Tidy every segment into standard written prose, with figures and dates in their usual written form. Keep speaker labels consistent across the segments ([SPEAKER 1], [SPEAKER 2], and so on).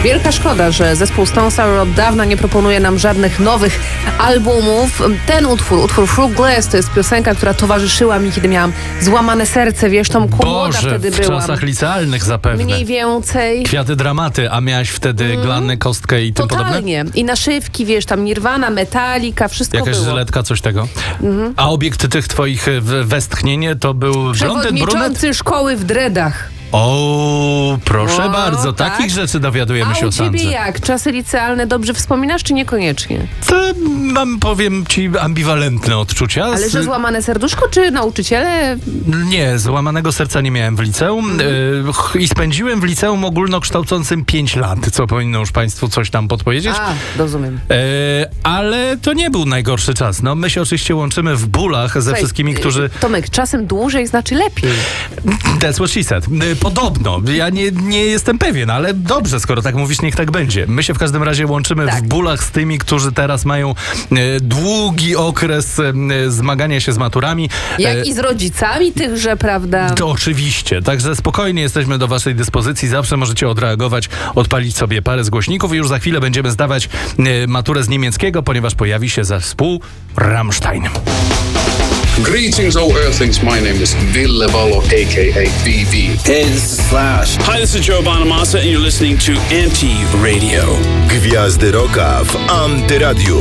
[SPEAKER 1] Wielka szkoda, że zespół Stone Sour od dawna nie proponuje nam żadnych nowych albumów. Ten utwór Through Glass, to jest piosenka, która towarzyszyła mi, kiedy miałam złamane serce, wiesz, Tomku, młoda wtedy
[SPEAKER 2] w
[SPEAKER 1] byłam.
[SPEAKER 2] czasach licealnych zapewne.
[SPEAKER 1] Mniej więcej.
[SPEAKER 2] Kwiaty dramaty, a miałaś wtedy glannę, kostkę i tym podobne?
[SPEAKER 1] Totalnie. I naszywki, wiesz, tam Nirvana, Metallica, wszystko
[SPEAKER 2] Jakaś
[SPEAKER 1] było.
[SPEAKER 2] żyletka, coś tego. A obiekt tych twoich westchnień to był blondyt, brunet?
[SPEAKER 1] Przewodniczący szkoły w dreadach.
[SPEAKER 2] O, proszę
[SPEAKER 1] O,
[SPEAKER 2] bardzo,
[SPEAKER 1] tak.
[SPEAKER 2] takich rzeczy dowiadujemy się
[SPEAKER 1] A
[SPEAKER 2] o
[SPEAKER 1] u ciebie
[SPEAKER 2] Sandrze.
[SPEAKER 1] jak? Czasy licealne dobrze wspominasz, czy niekoniecznie?
[SPEAKER 2] To mam, powiem ci, ambiwalentne odczucia.
[SPEAKER 1] Ale że złamane serduszko, czy nauczyciele?
[SPEAKER 2] Nie, złamanego serca nie miałem w liceum i spędziłem w liceum ogólnokształcącym 5 lat, co powinno już państwu coś tam podpowiedzieć.
[SPEAKER 1] A, rozumiem.
[SPEAKER 2] Ale to nie był najgorszy czas. No, my się oczywiście łączymy w bólach ze wszystkimi, którzy...
[SPEAKER 1] Tomek, czasem dłużej znaczy lepiej.
[SPEAKER 2] That's what she said. Podobno. Ja nie jestem pewien, ale dobrze, skoro tak mówisz, niech tak będzie. My się w każdym razie łączymy w bólach z tymi, którzy teraz mają długi okres zmagania się z maturami.
[SPEAKER 1] Jak i z rodzicami tychże, prawda?
[SPEAKER 2] To oczywiście. Także spokojnie jesteśmy do waszej dyspozycji. Zawsze możecie odreagować, odpalić sobie parę z głośników i już za chwilę będziemy zdawać maturę z niemieckiego, ponieważ pojawi się zespół Rammstein.
[SPEAKER 3] Greetings, all Earthlings. My name is Ville Valo, aka VV.
[SPEAKER 4] Hey, this is Slash.
[SPEAKER 5] Hi, this is Joe Bonamassa, and you're listening to Anti-Radio.
[SPEAKER 6] Gwiazdy Rocka w Antyradiu.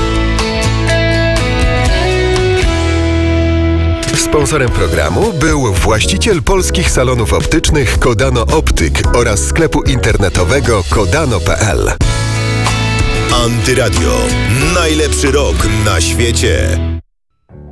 [SPEAKER 6] Sponsorem programu był właściciel polskich salonów optycznych Kodano Optyk oraz sklepu internetowego kodano.pl. Antyradio. Najlepszy rok na świecie.